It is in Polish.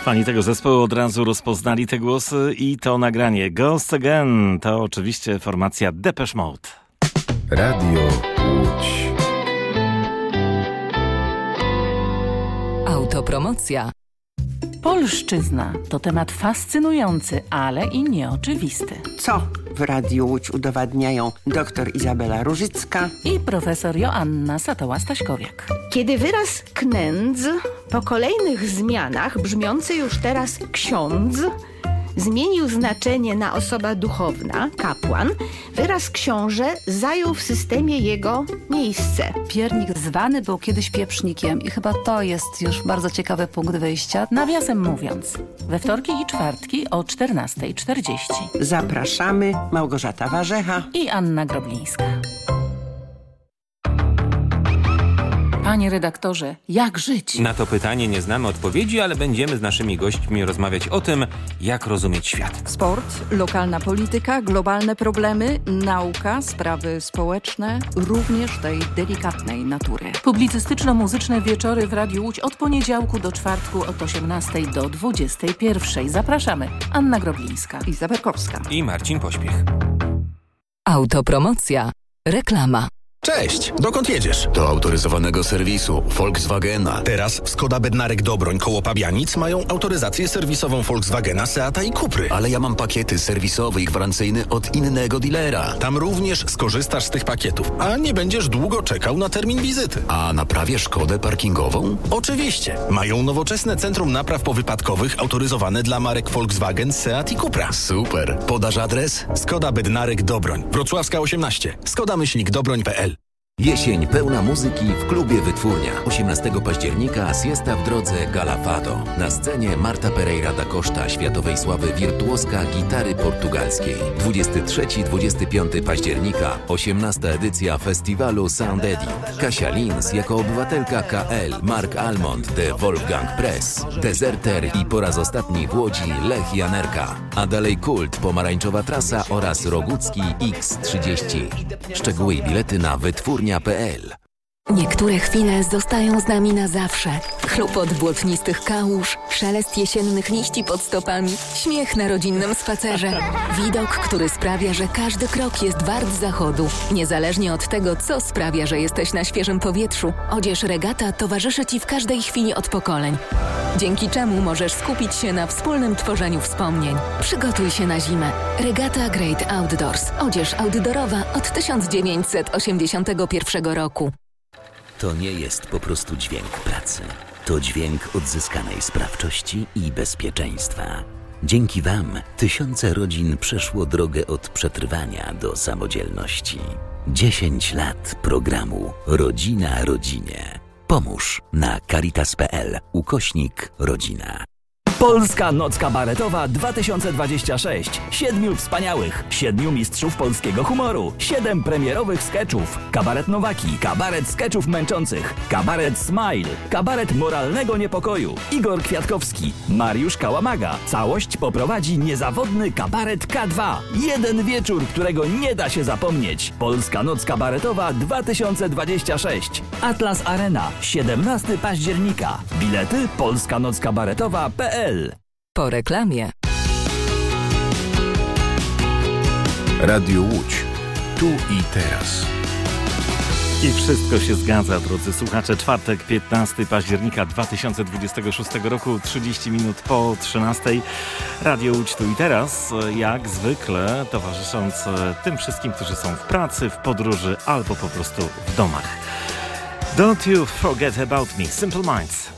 Fani tego zespołu od razu rozpoznali te głosy i to nagranie. Ghost Again to oczywiście formacja Depeche Mode. Radio Łódź. Autopromocja. Polszczyzna to temat fascynujący, ale i nieoczywisty. Co w Radiu Łódź udowadniają dr Izabela Różycka I profesor Joanna Satoła-Staśkowiak. Kiedy wyraz knędz po kolejnych zmianach, brzmiący już teraz ksiądz, zmienił znaczenie na osoba duchowna, kapłan, wyraz książę zajął w systemie jego miejsce. Piernik zwany był kiedyś pieprznikiem i chyba to jest już bardzo ciekawy punkt wyjścia. Nawiasem mówiąc, we wtorki i czwartki o 14:40. Zapraszamy, Małgorzata Warzecha I Anna Groblińska. Panie redaktorze, jak żyć? Na to pytanie nie znamy odpowiedzi, ale będziemy z naszymi gośćmi rozmawiać o tym, jak rozumieć świat. Sport, lokalna polityka, globalne problemy, nauka, sprawy społeczne, również tej delikatnej natury. Publicystyczno-muzyczne wieczory w Radiu Łódź od poniedziałku do czwartku od 18 do 21. Zapraszamy. Anna Groblińska i Zaberkowska. I Marcin Pośpiech. Autopromocja. Reklama. Cześć, dokąd jedziesz? Do autoryzowanego serwisu Volkswagena. Teraz w Skoda Bednarek Dobroń koło Pabianic mają autoryzację serwisową Volkswagena, Seata i Cupry. Ale ja mam pakiety serwisowy i gwarancyjny od innego dealera. Tam również skorzystasz z tych pakietów, a nie będziesz długo czekał na termin wizyty. A naprawię Szkodę parkingową? Oczywiście. Mają nowoczesne centrum napraw powypadkowych autoryzowane dla marek Volkswagen, Seat i Cupra. Super. Podasz adres? Skoda Bednarek Dobroń. Wrocławska 18. Skoda-Dobroń.pl. Jesień pełna muzyki w klubie Wytwórnia. 18 października siesta w drodze Gala Fado. Na scenie Marta Pereira da Costa, światowej sławy wirtuoska gitary portugalskiej. 23-25 października 18 edycja festiwalu Sound Eddy. Kasia Lins jako obywatelka KL, Mark Almond de Wolfgang Press, Deserter i po raz ostatni w Łodzi Lech Janerka. A dalej Kult, Pomarańczowa Trasa oraz Rogucki X30. Szczegóły i bilety na wytwórnia.pl. Niektóre chwile zostają z nami na zawsze. Chlupot błotnistych kałuż, szelest jesiennych liści pod stopami, śmiech na rodzinnym spacerze. Widok, który sprawia, że każdy krok jest wart zachodu. Niezależnie od tego, co sprawia, że jesteś na świeżym powietrzu, odzież Regata towarzyszy Ci w każdej chwili od pokoleń. Dzięki czemu możesz skupić się na wspólnym tworzeniu wspomnień. Przygotuj się na zimę. Regata Great Outdoors. Odzież outdoorowa od 1981 roku. To nie jest po prostu dźwięk pracy. To dźwięk odzyskanej sprawczości i bezpieczeństwa. Dzięki Wam tysiące rodzin przeszło drogę od przetrwania do samodzielności. 10 lat programu Rodzina Rodzinie. Pomóż na caritas.pl/rodzina. Polska Noc Kabaretowa 2026. 7 wspaniałych, 7 mistrzów polskiego humoru, 7 premierowych skeczów. Kabaret Nowaki, kabaret skeczów męczących, kabaret Smile, kabaret moralnego niepokoju. Igor Kwiatkowski, Mariusz Kałamaga. Całość poprowadzi niezawodny kabaret K2. Jeden wieczór, którego nie da się zapomnieć. Polska Noc Kabaretowa 2026. Atlas Arena, 17 października. Bilety polskanockabaretowa.pl. Po reklamie. Radio Łódź. Tu i teraz. I wszystko się zgadza, drodzy słuchacze. Czwartek, 15 października 2026 roku, 30 minut po 13. Radio Łódź tu i teraz, jak zwykle towarzysząc tym wszystkim, którzy są w pracy, w podróży albo po prostu w domach. Don't you forget about me. Simple Minds.